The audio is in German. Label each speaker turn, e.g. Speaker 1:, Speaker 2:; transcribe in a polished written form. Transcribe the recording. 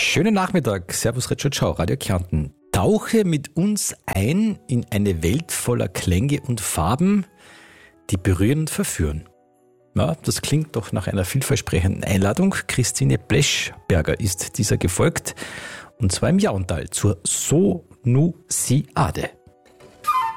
Speaker 1: Schönen Nachmittag, Servus Retschot Schau, Radio Kärnten. Tauche mit uns ein in eine Welt voller Klänge und Farben, die berühren und verführen. Ja, das klingt doch nach einer vielversprechenden Einladung. Christine Bleschberger ist dieser gefolgt, und zwar im Jauntal zur Sonusiade.